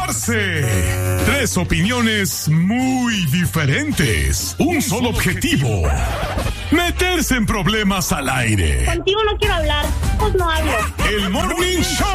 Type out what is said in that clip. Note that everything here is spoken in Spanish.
¡Pelearse! 3 opiniones muy diferentes. Un solo objetivo. Meterse en problemas al aire. Contigo no quiero hablar, pues no hablo. El Morning Show.